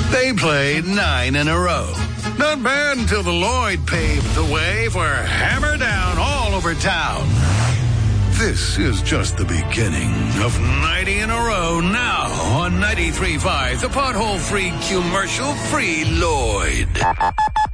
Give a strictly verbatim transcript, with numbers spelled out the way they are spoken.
They played nine in a row. Not bad until the Lloyd paved the way for hammer down all over town. This is just the beginning of ninety in a row now on ninety-three point five, the pothole-free, commercial-free Lloyd.